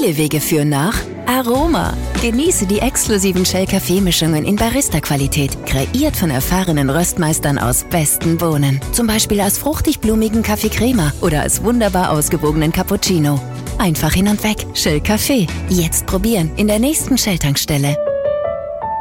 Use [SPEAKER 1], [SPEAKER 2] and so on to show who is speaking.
[SPEAKER 1] Viele Wege führen nach Aroma. Genieße die exklusiven Shell-Kaffeemischungen in Barista-Qualität, kreiert von erfahrenen Röstmeistern aus besten Bohnen. Zum Beispiel als fruchtig-blumigen Kaffee Crema oder als wunderbar ausgewogenen Cappuccino. Einfach hin und weg. Shell Kaffee. Jetzt probieren in der nächsten Shell-Tankstelle.